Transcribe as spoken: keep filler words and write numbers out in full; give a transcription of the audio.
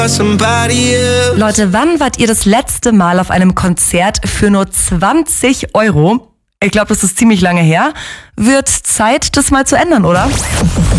Leute, wann wart ihr das letzte Mal auf einem Konzert für nur zwanzig Euro? Ich glaube, das ist ziemlich lange her. Wird Zeit, das mal zu ändern, oder?